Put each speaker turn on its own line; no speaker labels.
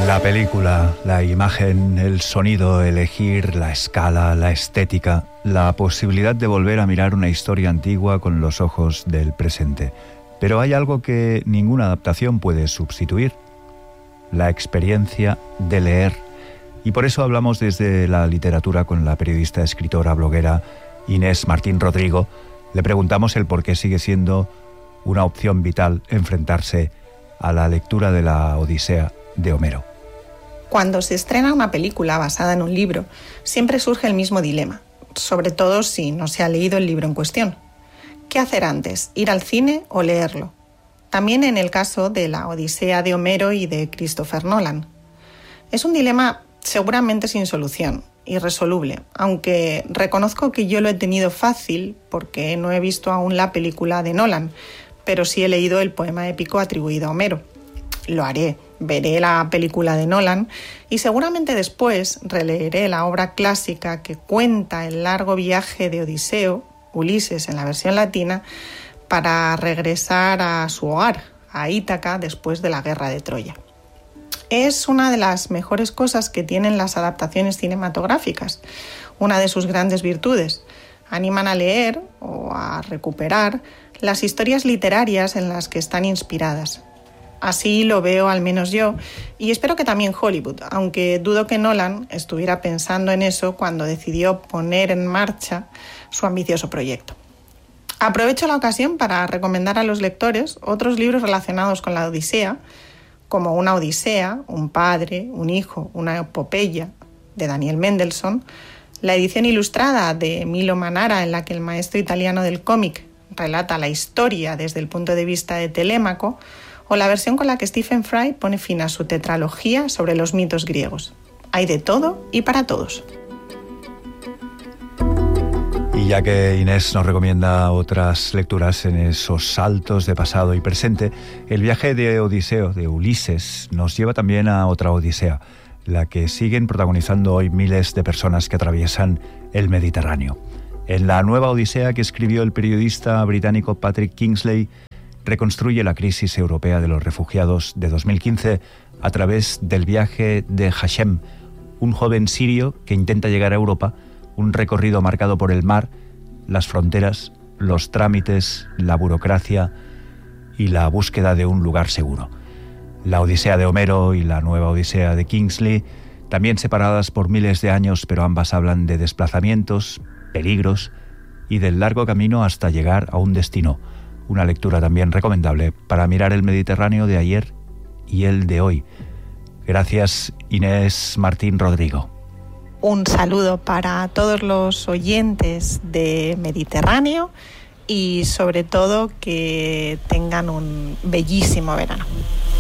La película, la imagen, el sonido, elegir la escala, la estética, la posibilidad de volver a mirar una historia antigua con los ojos del presente. Pero hay algo que ninguna adaptación puede sustituir: la experiencia de leer. Y por eso hablamos desde la literatura con la periodista, escritora, bloguera Inés Martín Rodrigo. Le preguntamos el por qué sigue siendo una opción vital enfrentarse a la lectura de la Odisea de Homero.
Cuando se estrena una película basada en un libro, siempre surge el mismo dilema, sobre todo si no se ha leído el libro en cuestión. ¿Qué hacer antes, ir al cine o leerlo? También en el caso de la Odisea de Homero y de Christopher Nolan. Es un dilema seguramente sin solución, irresoluble, aunque reconozco que yo lo he tenido fácil porque no he visto aún la película de Nolan, pero sí he leído el poema épico atribuido a Homero. Lo haré, veré la película de Nolan y seguramente después releeré la obra clásica que cuenta el largo viaje de Odiseo, Ulises en la versión latina, para regresar a su hogar, a Ítaca, después de la guerra de Troya. Es una de las mejores cosas que tienen las adaptaciones cinematográficas, una de sus grandes virtudes. Animan a leer o a recuperar las historias literarias en las que están inspiradas. Así lo veo al menos yo, y espero que también Hollywood, aunque dudo que Nolan estuviera pensando en eso cuando decidió poner en marcha su ambicioso proyecto. Aprovecho la ocasión para recomendar a los lectores otros libros relacionados con la Odisea, como Una Odisea, Un padre, un hijo, una epopeya, de Daniel Mendelssohn, la edición ilustrada de Milo Manara, en la que el maestro italiano del cómic relata la historia desde el punto de vista de Telémaco, o la versión con la que Stephen Fry pone fin a su tetralogía sobre los mitos griegos. Hay de todo y para todos.
Y ya que Inés nos recomienda otras lecturas en esos saltos de pasado y presente, el viaje de Odiseo, de Ulises, nos lleva también a otra Odisea, la que siguen protagonizando hoy miles de personas que atraviesan el Mediterráneo. En la nueva Odisea que escribió el periodista británico Patrick Kingsley, reconstruye la crisis europea de los refugiados de 2015 a través del viaje de Hashem, un joven sirio que intenta llegar a Europa, un recorrido marcado por el mar, las fronteras, los trámites, la burocracia y la búsqueda de un lugar seguro. La Odisea de Homero y la nueva Odisea de Kingsley, también separadas por miles de años, pero ambas hablan de desplazamientos, peligros y del largo camino hasta llegar a un destino. Una lectura también recomendable para mirar el Mediterráneo de ayer y el de hoy. Gracias, Inés Martín Rodrigo.
Un saludo para todos los oyentes de Mediterráneo y sobre todo que tengan un bellísimo verano.